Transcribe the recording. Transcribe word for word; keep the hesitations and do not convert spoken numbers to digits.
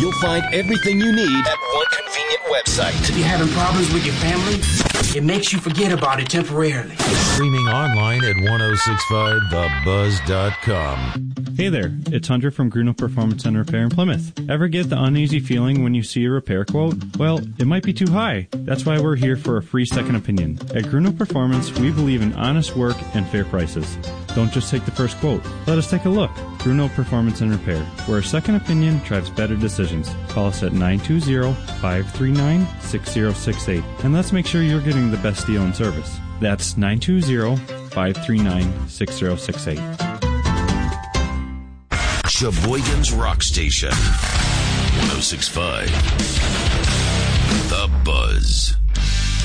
You'll find everything you need at one convenient website. If you're having problems with your family, it makes you forget about it temporarily. Streaming online at ten sixty-five the buzz dot com. Hey there, it's Hunter from Grunow Performance and Repair in Plymouth. Ever get the uneasy feeling when you see a repair quote? Well, it might be too high. That's why we're here for a free second opinion. At Grunow Performance, we believe in honest work and fair prices. Don't just take the first quote. Let us take a look. Grunow Performance and Repair, where a second opinion drives better decisions. Call us at nine two zero, five three nine, six zero six eight, and let's make sure you're getting the best deal and service. That's nine two zero, five three nine, six zero six eight. Sheboygan's Rock Station, ten sixty-five The Buzz.